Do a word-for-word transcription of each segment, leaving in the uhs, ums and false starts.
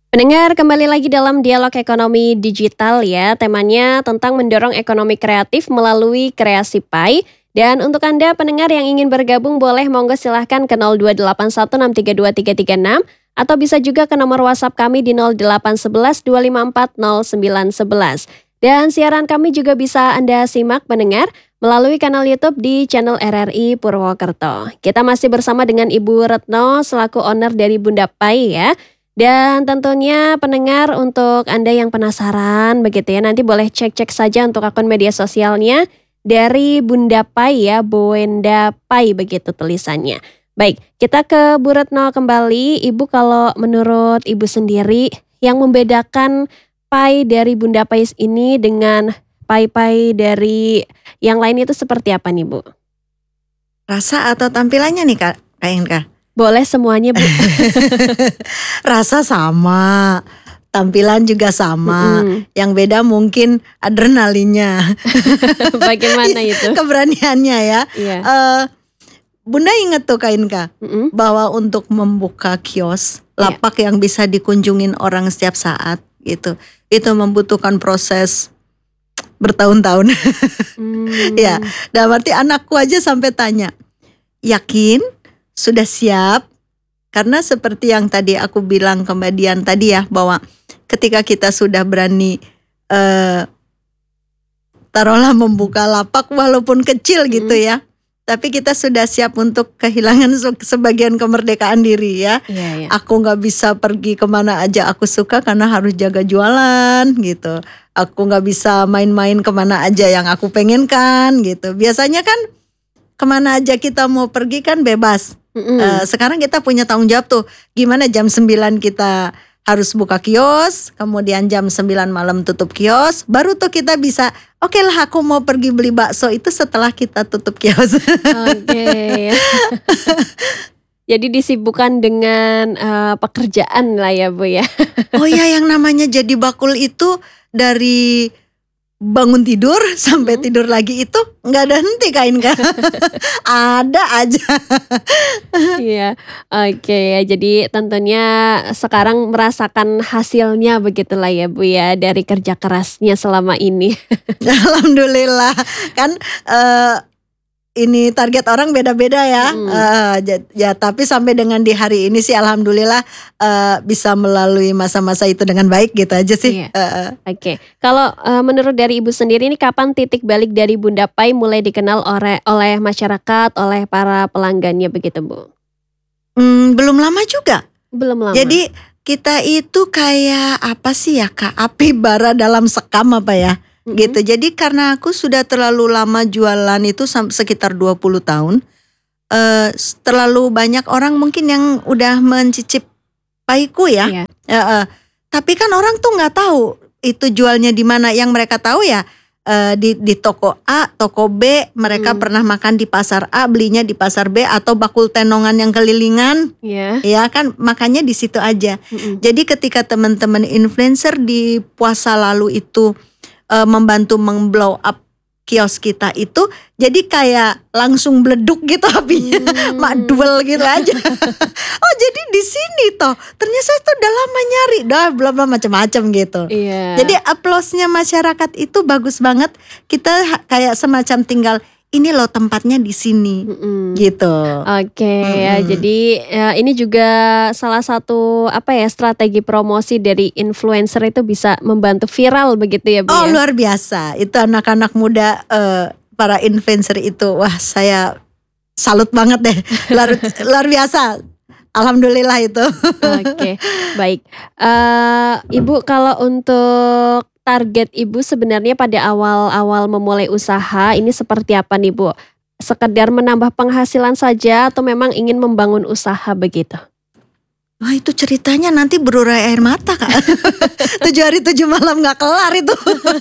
Pendengar, kembali lagi dalam Dialog Ekonomi Digital ya. Temanya tentang mendorong ekonomi kreatif melalui kreasi Pai. Dan untuk Anda pendengar yang ingin bergabung boleh monggo silahkan ke nol dua delapan satu enam tiga dua tiga tiga enam atau bisa juga ke nomor WhatsApp kami di nol delapan satu satu dua lima empat nol sembilan satu satu. Dan siaran kami juga bisa Anda simak pendengar melalui kanal YouTube di channel R R I Purwokerto. Kita masih bersama dengan Ibu Retno selaku owner dari Bunda Pai ya. Dan tentunya pendengar untuk Anda yang penasaran begitu ya, nanti boleh cek-cek saja untuk akun media sosialnya dari Bunda Pai ya, Boenda Pai begitu tulisannya. Baik, kita ke Bu Retno kembali. Ibu, kalau menurut Ibu sendiri yang membedakan Pai dari Bunda Pai ini dengan Pai-Pai dari yang lain itu seperti apa nih Bu? Rasa atau tampilannya nih Kak, Kak Inka? Boleh semuanya Bu. Rasa sama, tampilan juga sama. Mm-mm. Yang beda mungkin adrenalinnya. Bagaimana itu? Keberaniannya ya. Iya. Uh, Bunda inget tuh Kak Inka, Mm-mm. bahwa untuk membuka kios, lapak yang bisa dikunjungin orang setiap saat gitu, itu membutuhkan proses bertahun-tahun. Hmm. Ya, dalam arti anakku aja sampai tanya, yakin? Sudah siap? Karena seperti yang tadi aku bilang ke Mbak Dian tadi ya, bahwa ketika kita sudah berani uh, taruhlah membuka lapak walaupun kecil hmm. gitu ya, tapi kita sudah siap untuk kehilangan sebagian kemerdekaan diri ya. Iya, iya. Aku gak bisa pergi kemana aja aku suka karena harus jaga jualan gitu. Aku gak bisa main-main kemana aja yang aku pengenkan gitu. Biasanya kan kemana aja kita mau pergi kan bebas. Uh, sekarang kita punya tanggung jawab tuh, gimana jam sembilan kita harus buka kios, kemudian jam sembilan malam tutup kios, baru tuh kita bisa, oke okay lah aku mau pergi beli bakso itu setelah kita tutup kios. Oke. Okay. Jadi disibukkan dengan uh, pekerjaan lah ya Bu ya. Oh ya, yang namanya jadi bakul itu dari bangun tidur sampai hmm. tidur lagi itu nggak ada henti Kak Inka. Ada aja. Iya, oke okay, ya. Jadi tentunya sekarang merasakan hasilnya begitulah ya Bu ya, dari kerja kerasnya selama ini. Alhamdulillah kan. Uh, Ini target orang beda-beda ya, hmm. uh, ya, ya tapi sampai dengan di hari ini sih alhamdulillah uh, bisa melalui masa-masa itu dengan baik gitu aja sih. Iya. Uh, uh. Oke, okay. Kalau uh, menurut dari Ibu sendiri ini kapan titik balik dari Bunda Pai mulai dikenal oleh oleh masyarakat, oleh para pelanggannya begitu Bu? Hmm, belum lama juga. Belum lama. Jadi kita itu kayak apa sih ya Kak, api bara dalam sekam apa ya? Gitu. Jadi karena aku sudah terlalu lama jualan itu sekitar dua puluh tahun, uh, terlalu banyak orang mungkin yang udah mencicip paiku ya. Iya. Uh, uh, tapi kan orang tuh nggak tahu itu jualnya di mana. Yang mereka tahu ya uh, di di toko A, toko B, mereka hmm. pernah makan di pasar A, belinya di pasar B, atau bakul tenongan yang kelilingan. Iya. Ya kan, makannya di situ aja. Hmm. Jadi ketika teman-teman influencer di puasa lalu itu Uh, membantu memblow up kios kita itu, jadi kayak langsung bleduk gitu apinya, hmm. makduel gitu aja. Oh jadi di sini toh, ternyata saya tuh udah lama nyari, dah bla bla macam-macam gitu. Yeah. Jadi applause-nya masyarakat itu bagus banget. Kita kayak semacam tinggal, ini loh tempatnya di sini, mm-mm. gitu. Oke okay, ya, jadi ya, ini juga salah satu apa ya strategi promosi dari influencer itu bisa membantu viral begitu ya Bu? Oh ya? Luar biasa, itu anak-anak muda uh, para influencer itu, wah saya salut banget deh, luar, luar biasa. Alhamdulillah itu. Oke, okay, baik. Uh, Ibu kalau untuk target Ibu sebenarnya pada awal-awal memulai usaha ini seperti apa nih Bu? Sekedar menambah penghasilan saja atau memang ingin membangun usaha begitu? Wah itu ceritanya nanti berurai air mata Kak. Tujuh hari tujuh malam gak kelar itu.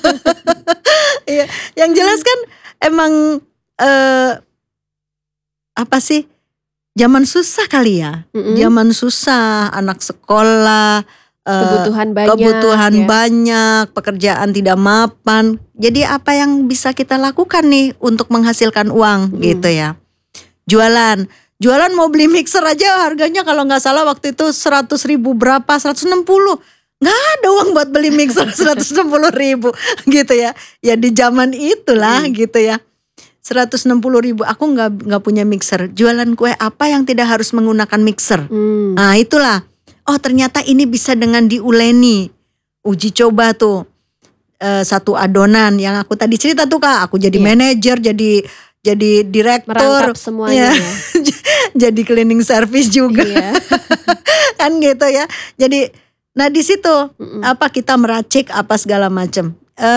Yang jelas kan emang uh, apa sih? Zaman susah kali ya. Mm-hmm. Zaman susah, anak sekolah, kebutuhan banyak, kebutuhan ya. banyak, pekerjaan tidak mapan. Jadi apa yang bisa kita lakukan nih untuk menghasilkan uang hmm. gitu ya? Jualan, jualan mau beli mixer aja harganya kalau nggak salah waktu itu seratus ribu berapa, seratus enam puluh. nggak ada uang buat beli mixer seratus enam puluh ribu gitu ya. Ya di zaman itulah hmm. gitu ya. seratus enam puluh ribu aku nggak nggak punya mixer. Jualan kue apa yang tidak harus menggunakan mixer? Hmm. Nah itulah. Oh ternyata ini bisa dengan diuleni. Uji coba tuh e, satu adonan yang aku tadi cerita tuh Kak. Aku jadi yeah. manajer, jadi jadi direktur, merangkap semuanya. Ya. Jadi cleaning service juga, yeah. kan gitu ya. Jadi nah di situ Mm-mm. apa kita meracik apa segala macam. E,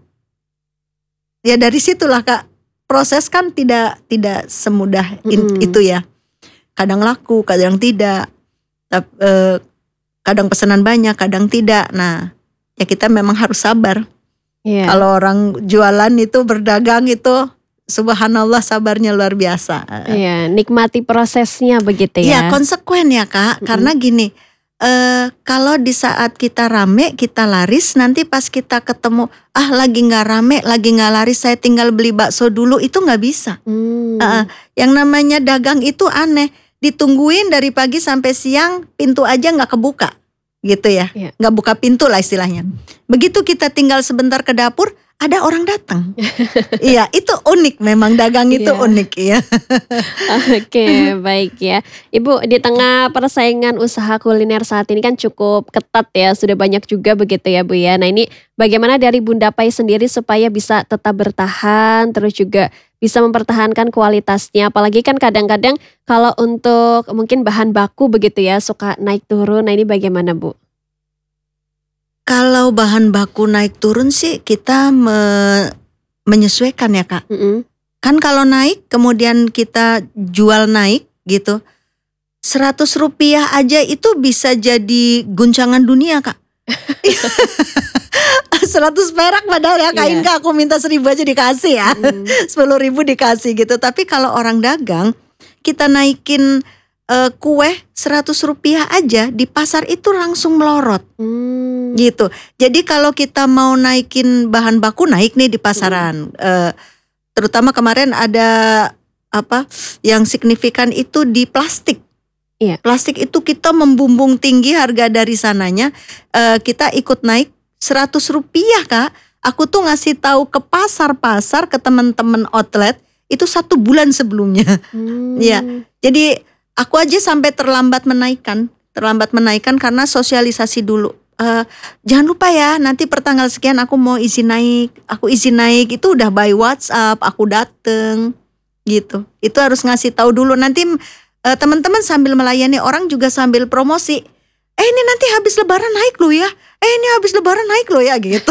ya dari situlah Kak. Proses kan tidak tidak semudah in, itu ya. Kadang laku, kadang tidak. Eh, kadang pesanan banyak, kadang tidak. Nah, ya kita memang harus sabar. Yeah. Kalau orang jualan itu berdagang itu, subhanallah sabarnya luar biasa. Iya, yeah, nikmati prosesnya begitu ya. Iya, konsekuen ya Kak. Mm-hmm. Karena gini. Uh, kalau di saat kita rame kita laris, nanti pas kita ketemu ah lagi nggak rame, lagi nggak laris, saya tinggal beli bakso dulu, itu nggak bisa. Hmm. Uh, yang namanya dagang itu aneh, ditungguin dari pagi sampai siang, pintu aja nggak kebuka, gitu ya, yeah. nggak buka pintu lah istilahnya. Begitu kita tinggal sebentar ke dapur, ada orang datang. Iya, itu unik memang dagang itu yeah. unik ya. Oke, baik ya. Ibu, di tengah persaingan usaha kuliner saat ini kan cukup ketat ya, sudah banyak juga begitu ya Bu ya. Nah ini bagaimana dari Bunda Pai sendiri supaya bisa tetap bertahan, terus juga bisa mempertahankan kualitasnya. Apalagi kan kadang-kadang kalau untuk mungkin bahan baku begitu ya, suka naik turun. Nah ini bagaimana Bu? Kalau bahan baku naik turun sih kita me- menyesuaikan ya Kak. Mm-hmm. Kan kalau naik kemudian kita jual naik gitu, seratus rupiah aja itu bisa jadi guncangan dunia Kak. seratus perak padahal ya Kak yeah. Inka aku minta seribu aja dikasih ya. sepuluh ribu dikasih gitu. Tapi kalau orang dagang kita naikin Uh, kue seratus rupiah aja di pasar itu langsung melorot hmm. gitu. Jadi kalau kita mau naikin bahan baku naik nih di pasaran, hmm. uh, terutama kemarin ada apa yang signifikan itu di plastik. Yeah. Plastik itu kita membumbung tinggi harga dari sananya, uh, kita ikut naik seratus rupiah Kak. Aku tuh ngasih tahu ke pasar-pasar, ke teman-teman outlet itu satu bulan sebelumnya. Hmm. Ya, jadi aku aja sampai terlambat menaikkan, terlambat menaikkan karena sosialisasi dulu. Uh, jangan lupa ya, nanti pertanggal sekian aku mau izin naik, aku izin naik itu udah by WhatsApp, aku dateng, gitu. Itu harus ngasih tahu dulu. Nanti uh, teman-teman sambil melayani orang juga sambil promosi. Eh ini nanti habis Lebaran naik loh ya. Eh ini habis Lebaran naik loh ya gitu.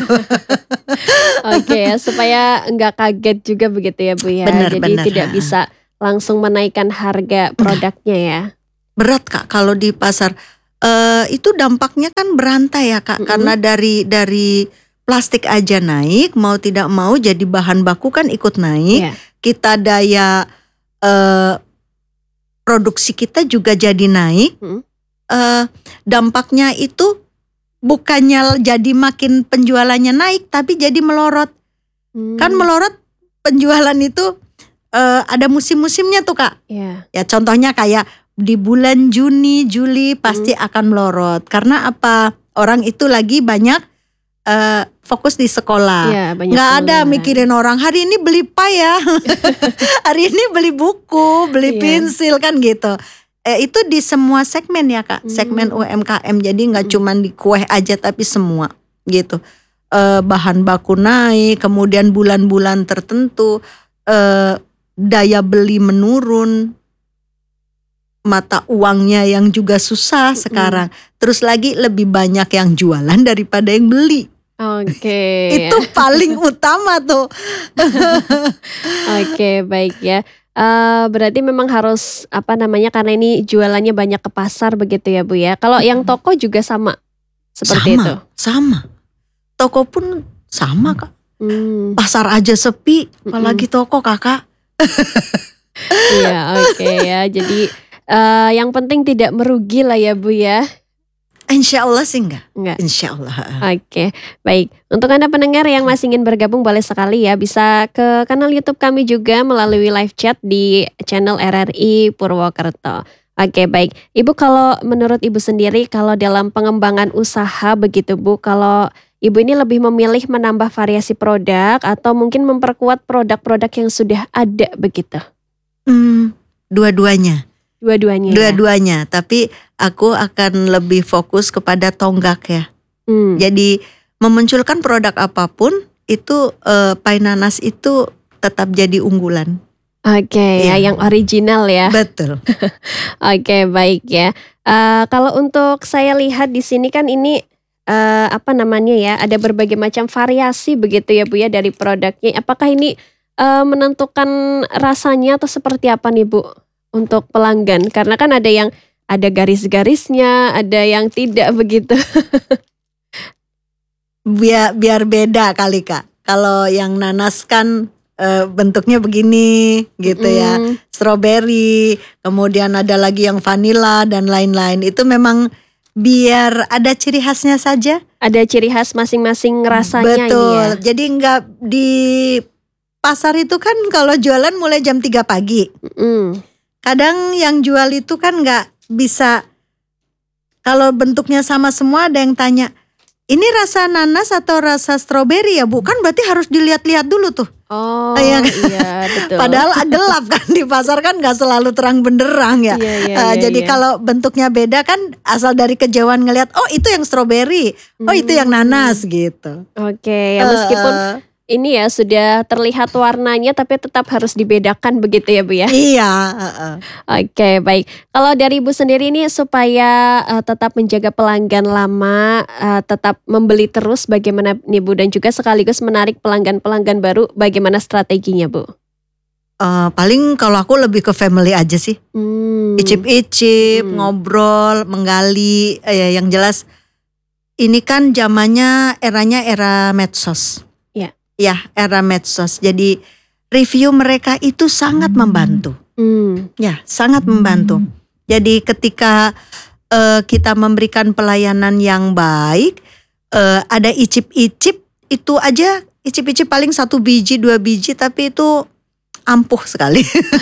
Oke ya, supaya nggak kaget juga begitu ya Bu ya. Bener, Jadi bener. tidak bisa langsung menaikkan harga produknya ya. Berat Kak kalau di pasar. Uh, itu dampaknya kan berantai ya Kak. Mm-hmm. Karena dari dari plastik aja naik, mau tidak mau jadi bahan baku kan ikut naik. Yeah. Kita daya uh, produksi kita juga jadi naik. Mm-hmm. uh, Dampaknya itu bukannya jadi makin penjualannya naik, tapi jadi melorot. Mm. Kan melorot penjualan itu Uh, ada musim-musimnya tuh Kak. Yeah. Ya contohnya kayak di bulan Juni, Juli pasti hmm. akan melorot. Karena apa? Orang itu lagi banyak uh, fokus di sekolah. Yeah, nggak ada mikirin orang hari ini beli pai ya. Hari ini beli buku, beli yeah. pensil kan gitu. Eh, itu di semua segmen ya Kak. Hmm. Segmen U M K M. Jadi nggak hmm. cuma di kue aja tapi semua gitu. Uh, bahan baku naik, kemudian bulan-bulan tertentu uh, daya beli menurun, mata uangnya yang juga susah mm. sekarang. Terus lagi lebih banyak yang jualan daripada yang beli. Oke. Okay. Itu paling utama tuh. Oke, okay, baik ya. Uh, berarti memang harus apa namanya karena ini jualannya banyak ke pasar begitu ya Bu ya. Kalau yang toko juga sama seperti sama, itu. Sama. Toko pun sama Kak. Hmm. Pasar aja sepi, apalagi toko Kakak. Iya oke okay, ya. Jadi uh, yang penting tidak merugi lah ya Bu ya. Insya Allah sih enggak. Enggak. Insya Allah. Oke okay, baik. Untuk Anda pendengar yang masih ingin bergabung boleh sekali ya. Bisa ke kanal YouTube kami juga melalui live chat di channel R R I Purwokerto. Oke, baik. Ibu, kalau menurut Ibu sendiri, kalau dalam pengembangan usaha begitu Bu, kalau Ibu ini lebih memilih menambah variasi produk atau mungkin memperkuat produk-produk yang sudah ada begitu? Hmm, dua-duanya. Dua-duanya ya? Dua-duanya, tapi aku akan lebih fokus kepada tonggak ya. Hmm. Jadi memunculkan produk apapun itu eh, pai nanas itu tetap jadi unggulan. Oke, ya, Iya. yang original ya. Betul. Oke, baik ya. Eh, kalau untuk saya lihat di sini kan ini eh, apa namanya ya, ada berbagai macam variasi begitu ya Bu ya dari produknya. Apakah ini eh, menentukan rasanya atau seperti apa nih Bu untuk pelanggan? Karena kan ada yang ada garis-garisnya, ada yang tidak begitu. Biar biar beda kali Kak. Kalau yang nanas kan eh, bentuknya begini gitu ya. Mm, Strawberry, kemudian ada lagi yang vanilla dan lain-lain. Itu memang biar ada ciri khasnya saja. ada ciri khas masing-masing rasanya ini Betul. ya. Jadi nggak di pasar itu kan kalau jualan mulai jam tiga pagi. Mm, Kadang yang jual itu kan nggak bisa, kalau bentuknya sama semua ada yang tanya, ini rasa nanas atau rasa stroberi ya Bu? Kan berarti harus dilihat-lihat dulu tuh. Oh Iya kan? iya, betul. Padahal gelap kan di pasar kan nggak selalu terang benderang ya. Iya, iya, Eh, iya, jadi iya. kalau bentuknya beda kan asal dari kejauhan ngelihat, oh itu yang stroberi, oh itu yang Hmm. nanas gitu. Oke, ya meskipun Eh, ini ya sudah terlihat warnanya tapi tetap harus dibedakan begitu ya Bu ya. iya. eh, eh. Oke, baik. Kalau dari Ibu sendiri ini supaya eh, tetap menjaga pelanggan lama, eh, tetap membeli terus bagaimana nih Bu, dan juga sekaligus menarik pelanggan-pelanggan baru, bagaimana strateginya Bu? Eh, paling kalau aku lebih ke family aja sih. Hmm. Icip-icip, Hmm. ngobrol, menggali. Eh, ya, yang jelas ini kan zamannya eranya era medsos. Ya. Ya, era medsos. Jadi review mereka itu sangat membantu. Hmm. Ya, sangat membantu. Jadi ketika eh, kita memberikan pelayanan yang baik, eh, ada icip-icip itu aja, icip-icip paling satu biji, dua biji, tapi itu ampuh sekali.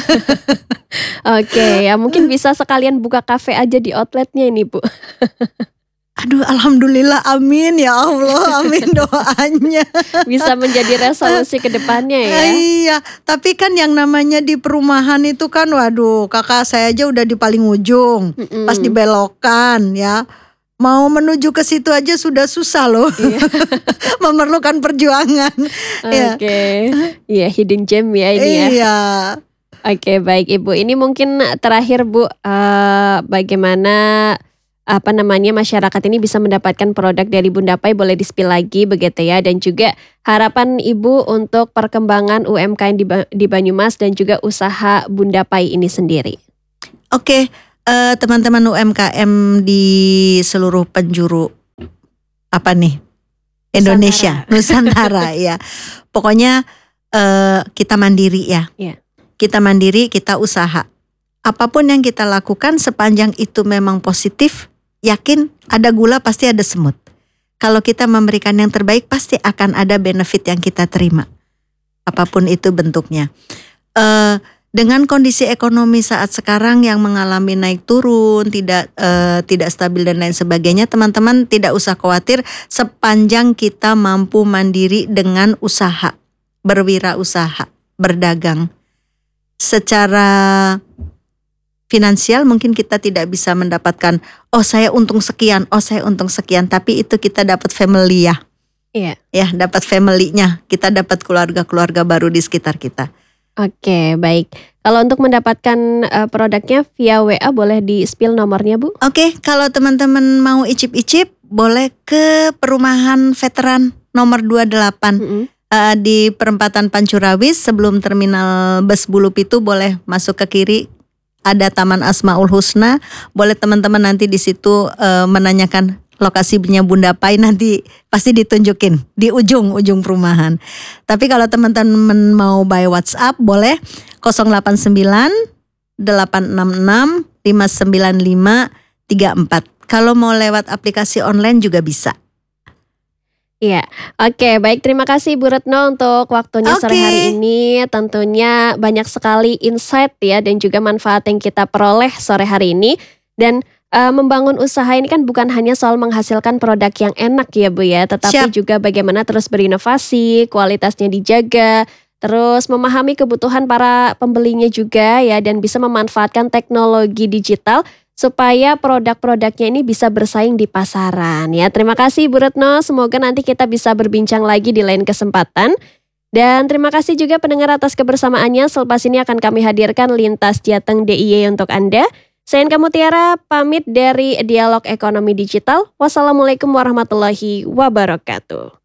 Oke, ya mungkin bisa sekalian buka kafe aja di outletnya ini Bu. Aduh, alhamdulillah, amin ya Allah, amin doanya. Bisa menjadi resolusi ke depannya ya. Iya, tapi kan yang namanya di perumahan itu kan, waduh, kakak saya aja udah di paling ujung, Mm-mm. pas dibelokan ya. Mau menuju ke situ aja sudah susah loh, Iya. memerlukan perjuangan. Ya. Oke, iya hidden gem ya ini ya. Iya. Oke, baik Ibu. Ini mungkin terakhir Bu, eh, bagaimana apa namanya masyarakat ini bisa mendapatkan produk dari Bunda Pai, boleh di-spill lagi begitu ya, dan juga harapan Ibu untuk perkembangan U M K M di, Ba- di Banyumas dan juga usaha Bunda Pai ini sendiri. Oke, eh, teman-teman U M K M di seluruh penjuru apa nih? Indonesia, Nusantara ya. Pokoknya eh, kita mandiri ya. Iya. Kita mandiri, kita usaha. Apapun yang kita lakukan sepanjang itu memang positif, yakin ada gula pasti ada semut. Kalau kita memberikan yang terbaik pasti akan ada benefit yang kita terima. Apapun itu bentuknya. Eh, dengan kondisi ekonomi saat sekarang yang mengalami naik turun, tidak eh, tidak stabil dan lain sebagainya, teman-teman tidak usah khawatir sepanjang kita mampu mandiri dengan usaha, berwirausaha, berdagang. Secara finansial mungkin kita tidak bisa mendapatkan, oh saya untung sekian, oh saya untung sekian, tapi itu kita dapat family ya. Iya. Ya, dapat family-nya, kita dapat keluarga-keluarga baru di sekitar kita. Oke, baik. Kalau untuk mendapatkan eh, produknya via W A boleh di-spill nomornya Bu? Oke, kalau teman-teman mau icip-icip, boleh ke perumahan veteran nomor dua puluh delapan. Mm-mm. Eh, di perempatan Pancurawis sebelum terminal bus Bulu Pitu, boleh masuk ke kiri. Ada Taman Asmaul Husna, boleh teman-teman nanti di situ eh, menanyakan lokasinya Bunda Pai, nanti pasti ditunjukin di ujung-ujung perumahan. Tapi kalau teman-teman mau by WhatsApp boleh nol delapan sembilan delapan enam enam lima sembilan lima tiga empat. Kalau mau lewat aplikasi online juga bisa. Iya, oke baik terima kasih Bu Retno untuk waktunya sore hari Oke. ini. Tentunya banyak sekali insight ya dan juga manfaat yang kita peroleh sore hari ini. Dan eh, membangun usaha ini kan bukan hanya soal menghasilkan produk yang enak ya Bu ya, tetapi Siap. juga bagaimana terus berinovasi, kualitasnya dijaga, terus memahami kebutuhan para pembelinya juga ya dan bisa memanfaatkan teknologi digital supaya produk-produknya ini bisa bersaing di pasaran ya. Terima kasih Bu Retno, semoga nanti kita bisa berbincang lagi di lain kesempatan. Dan terima kasih juga pendengar atas kebersamaannya. Selepas ini akan kami hadirkan Lintas Jateng D I Y untuk Anda. Saya Inka Mutiara, pamit dari Dialog Ekonomi Digital. Wassalamualaikum warahmatullahi wabarakatuh.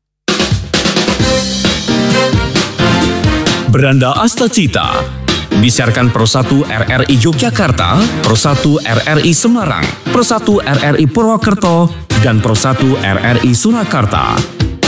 Beranda Astacita disiarkan Pro satu R R I Yogyakarta, Pro satu R R I Semarang, Pro satu R R I Purwokerto, dan Pro satu R R I Surakarta.